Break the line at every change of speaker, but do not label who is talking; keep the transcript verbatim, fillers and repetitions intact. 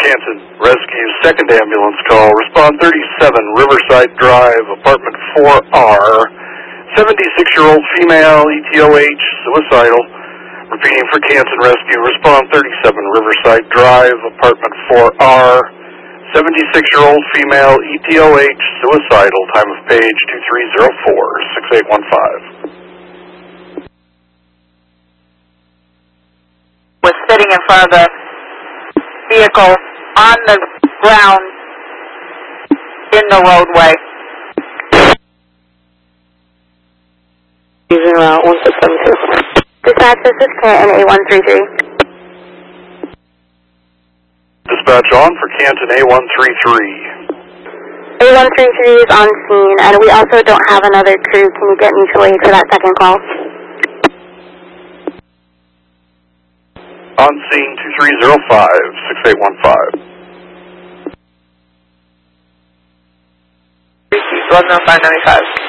Canton Rescue, second ambulance call. Respond thirty-seven Riverside Drive, apartment four R. seventy-six-year-old female, E T O H, suicidal. Repeating for Canton Rescue. Respond thirty-seven Riverside Drive, apartment four R. seventy-six-year-old female, E T O H, suicidal. Time of page two three zero four, six eight one five.
Was sitting in front of the vehicle on the ground in the roadway.
Using uh, one six seven two.
Dispatch, this is Canton A one three three.
Dispatch on for Canton A one three three.
A one three three is on scene, and we also don't have another crew. Can you get mutual aid for that second call?
On scene two three zero five, six eight one five.
eleven oh five ninety-five.